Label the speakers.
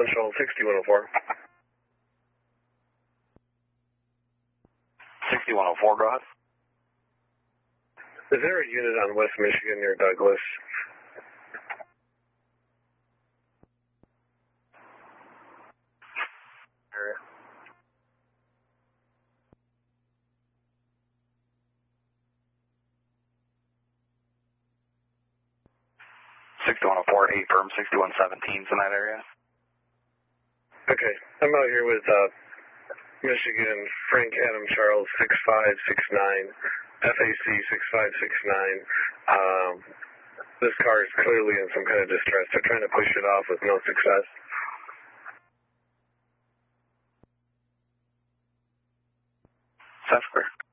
Speaker 1: Central 6104.
Speaker 2: 6104, go ahead.
Speaker 1: Is there a unit on West Michigan near Douglas? Area.
Speaker 2: Eight firm 6117's in that area.
Speaker 1: Okay, I'm out here with Michigan Frank Adam Charles 6569, FAC 6569. This car is clearly in some kind of distress. They're trying to push it off with no success.
Speaker 2: That's clear.